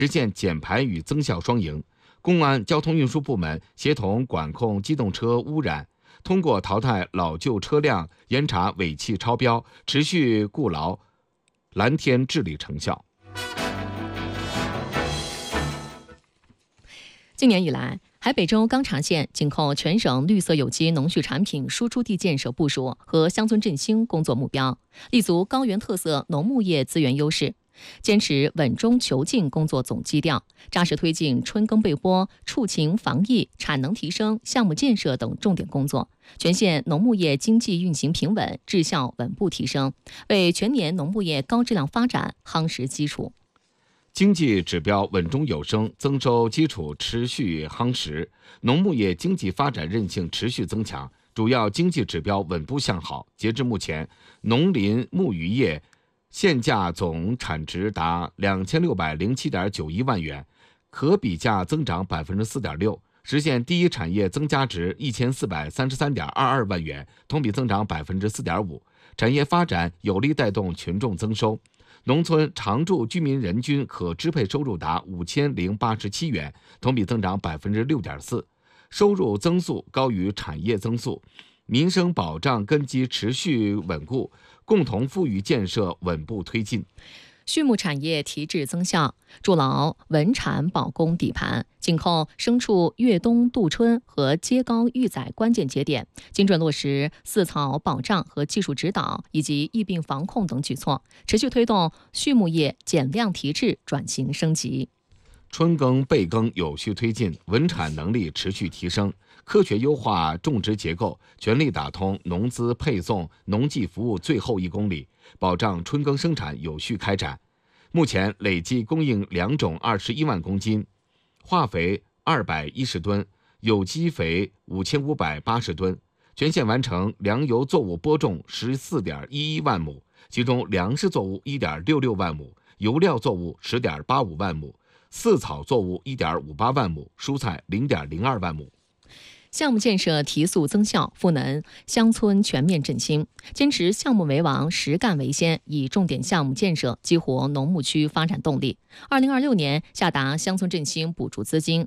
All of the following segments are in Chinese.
实现减排与增效双赢。公安、交通运输部门协同管控机动车污染，通过淘汰老旧车辆、严查尾气超标，持续固牢蓝天治理成效。 今年以来，海北州钢察县紧扣全省绿色有机农畜产品输出地建设部署和乡村振兴工作目标，立足高原特色农牧业资源优势，坚持稳中求进工作总基调，扎实推进春耕备播、畜禽防疫、产能提升、项目建设等重点工作，全县农牧业经济运行平稳，质效稳步提升，为全年农牧业高质量发展夯实基础。 经济指标稳中有升，增收基础持续夯实，农牧业经济发展韧性持续增强，主要经济指标稳步向好。截至目前，农林牧渔业现价总产值达2607.91万元，可比价增长4.6%，实现第一产业增加值1433.22万元，同比增长4.5%。产业发展有力带动群众增收。农村常住居民人均可支配收入达5087元，同比增长6.4%，收入增速高于产业增速，民生保障根基持续稳固，共同富裕建设稳步推进。 畜牧产业提质增效，筑牢稳产保供底盘，紧扣牲畜越冬度春和接高育崽关键节点，精准落实饲草保障和技术指导以及疫病防控等举措，持续推动畜牧业减量提质转型升级。 春耕备耕有序推进，稳产能力持续提升，科学优化种植结构，全力打通农资配送、农技服务最后1公里，保障春耕生产有序开展。目前累计供应良种21万公斤，化肥210吨，有机肥5580吨，全县完成粮油作物播种14.11万亩，其中粮食作物1.66万亩，油料作物10.85万亩，饲草作物1.58万亩，蔬菜0.02万亩。 项目建设提速增效，赋能乡村全面振兴，坚持项目为王、实干为先，以重点项目建设激活农牧区发展动力。2026年下达乡村振兴补助资金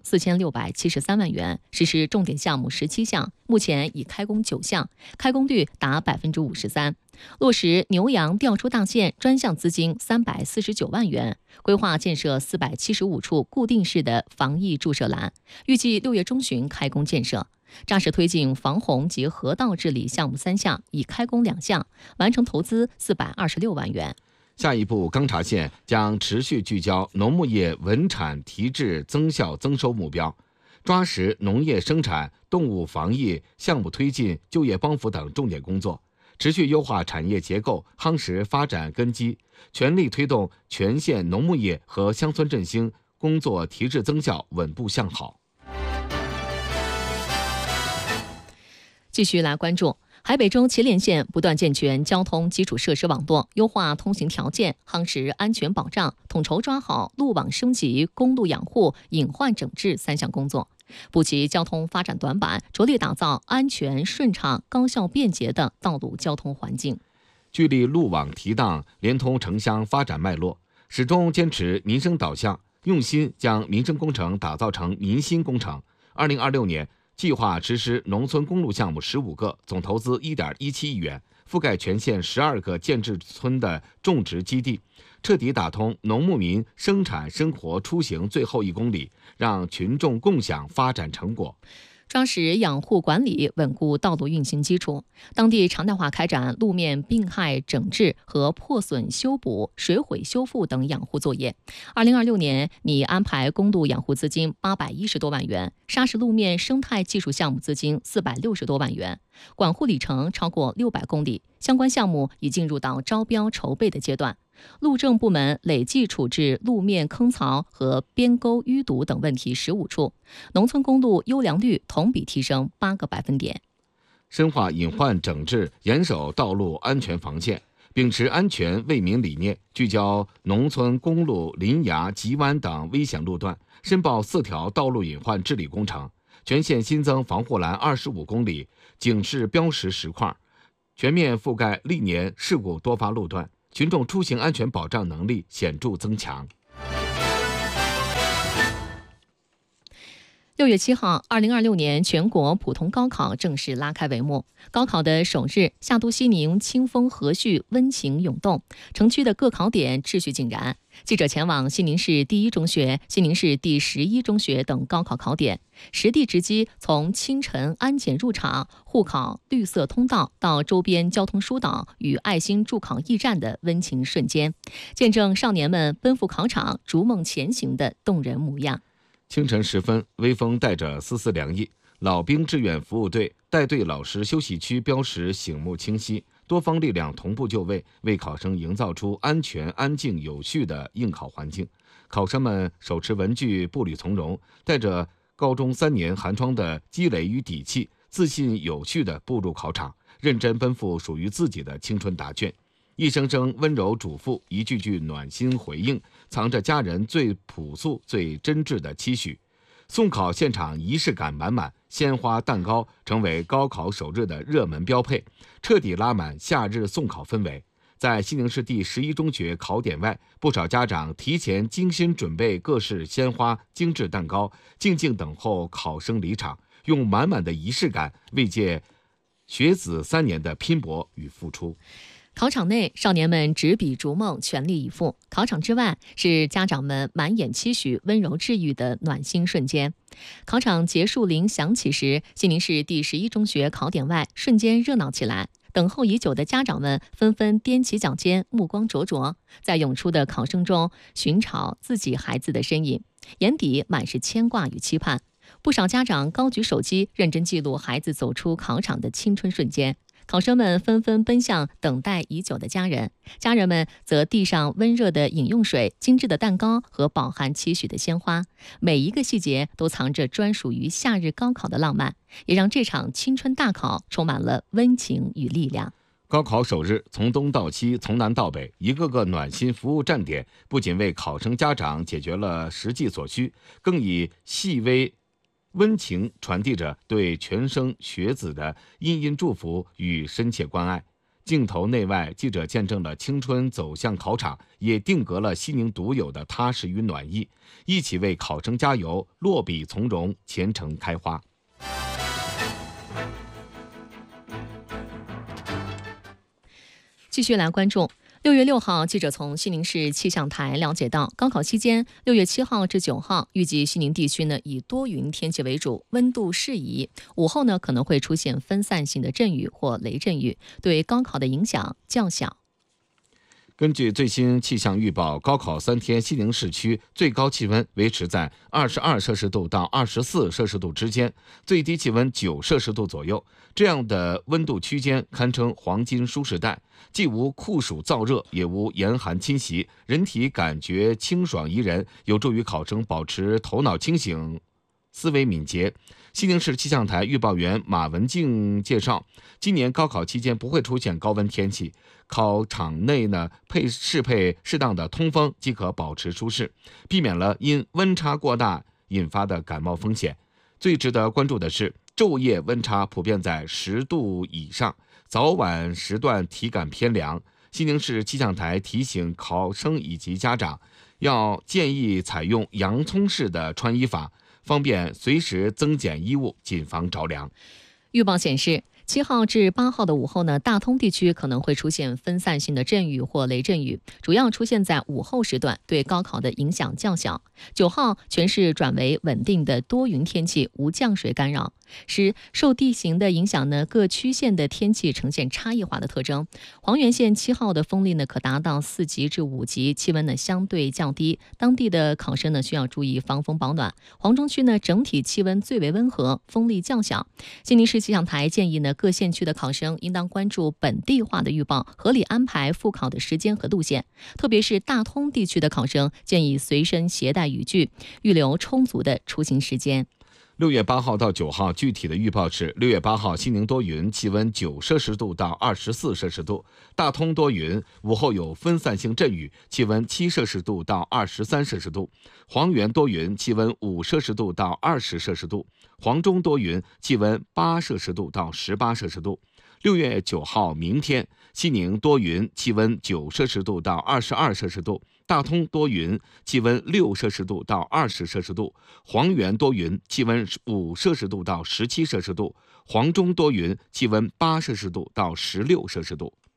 4673万元，实施重点项目17项，目前已开工9项，开工率达53%。落实牛羊调出大县专项资金349万元，规划建设475处固定式的防疫注射栏，预计6月中旬开工建设。扎实推进防洪及河道治理项目3项，已开工2项，完成投资426万元。 下一步，钢察县将持续聚焦农牧业稳产提质增效增收目标，抓实农业生产、动物防疫、项目推进、就业帮扶等重点工作，持续优化产业结构，夯实发展根基，全力推动全县农牧业和乡村振兴工作提质增效稳步向好。 继续来关注海北州祁连县不断健全交通基础设施网络，优化通行条件，夯实安全保障，统筹抓好路网升级、公路养护、隐患整治3项工作，补齐交通发展短板，着力打造安全、顺畅、高效、便捷的道路交通环境。 聚力路网提档，连通城乡发展脉络，始终坚持民生导向，用心将民生工程打造成民心工程。2026年计划实施农村公路项目15个，总投资1.17亿元，覆盖全县12个建制村的种植基地，彻底打通农牧民生产生活出行最后1公里，让群众共享发展成果。 抓实养护管理，稳固道路运行基础。当地常态化开展路面病害整治和破损修补、水毁修复等养护作业。2026年拟安排公路养护资金810多万元，砂石路面生态技术项目资金460多万元，管护里程超过600公里，相关项目已进入到招标筹备的阶段。路政部门累计处置路面坑槽和边沟淤堵等问题15处，农村公路优良率同比提升8个百分点。 深化隐患整治，严守道路安全防线，秉持安全为民理念，聚焦农村公路林崖、急弯等危险路段，申报4条道路隐患治理工程，全县新增防护栏25公里，警示标识10块，全面覆盖历年事故多发路段，群众出行安全保障能力显著增强。 6月7号，2026年全国普通高考正式拉开帷幕。高考的首日，夏都西宁清风和煦，温情涌动，城区的各考点秩序井然。记者前往西宁市第一中学、西宁市第11中学等高考考点，实地直击从清晨安检入场、护考绿色通道到周边交通疏导与爱心助考驿站的温情瞬间，见证少年们奔赴考场、逐梦前行的动人模样。 清晨时分，微风带着丝丝凉意，老兵志愿服务队带队老师休息区标识醒目清晰，多方力量同步就位，为考生营造出安全、安静、有序的应考环境。考生们手持文具，步履从容，带着高中3年寒窗的积累与底气，自信有序地步入考场，认真奔赴属于自己的青春答卷。一声声温柔嘱咐，一句句暖心回应，藏着家人最朴素、最真挚的期许。送考现场仪式感满满，鲜花、蛋糕成为高考首日的热门标配，彻底拉满夏日送考氛围。在西宁市第11中学考点外，不少家长提前精心准备各式鲜花、精致蛋糕，静静等候考生离场，用满满的仪式感慰藉学子3年的拼搏与付出。 考场内，少年们执笔逐梦，全力以赴；考场之外，是家长们满眼期许、温柔治愈的暖心瞬间。考场结束铃响起时，西宁市第11中学考点外瞬间热闹起来。等候已久的家长们纷纷踮起脚尖，目光灼灼，在涌出的考生中寻找自己孩子的身影，眼底满是牵挂与期盼。不少家长高举手机，认真记录孩子走出考场的青春瞬间。考生们纷纷奔向等待已久的家人，家人们则递上温热的饮用水、精致的蛋糕和饱含期许的鲜花。每一个细节都藏着专属于夏日高考的浪漫，也让这场青春大考充满了温情与力量。 高考首日，从东到西，从南到北，一个个暖心服务站点，不仅为考生家长解决了实际所需，更以细微温情传递着对全生学子的殷殷祝福与深切关爱。镜头内外，记者见证了青春走向考场，也定格了西宁独有的踏实与暖意，一起为考生加油，落笔从容，前程开花。 继续来关注6月6号，记者从西宁市气象台了解到，高考期间6月7号至9号，预计西宁地区以多云天气为主，温度适宜。午后可能会出现分散性的阵雨或雷阵雨，对高考的影响较小。 根据最新气象预报，高考3天，西宁市区最高气温维持在22摄氏度到24摄氏度之间，最低气温9摄氏度左右。这样的温度区间堪称黄金舒适带，既无酷暑燥热，也无严寒侵袭，人体感觉清爽宜人，有助于考生保持头脑清醒、思维敏捷。西宁市气象台预报员马文静介绍，今年高考期间不会出现高温天气，考场内适配适当的通风即可保持舒适，避免了因温差过大引发的感冒风险。最值得关注的是，昼夜温差普遍在10度以上，早晚时段体感偏凉。西宁市气象台提醒考生以及家长，要建议采用洋葱式的穿衣法，方便随时增减衣物，谨防着凉。 预报显示，7号至8号的午后大通地区可能会出现分散性的阵雨或雷阵雨，主要出现在午后时段，对高考的影响较小。9号全市转为稳定的多云天气，无降水干扰。受地形的影响各区县的天气呈现差异化的特征。黄原县7号的风力可达到4级至5级，气温相对较低，当地的考生需要注意防风保暖。黄中区整体气温最为温和，风力较小。西宁市气象台建议各县区的考生应当关注本地化的预报，合理安排复考的时间和路线。特别是大通地区的考生，建议随身携带雨具，预留充足的出行时间。 6月8号到9号，具体的预报是：6月8号，西宁多云，气温9摄氏度到24摄氏度；大通多云，午后有分散性阵雨，气温7摄氏度到23摄氏度；黄原多云，气温5摄氏度到20摄氏度；黄中多云，气温8摄氏度到18摄氏度。 6月9号明天，西宁多云，气温9摄氏度到22摄氏度；大通多云，气温6摄氏度到20摄氏度；黄原多云，气温5摄氏度到17摄氏度；黄中多云，气温8摄氏度到16摄氏度。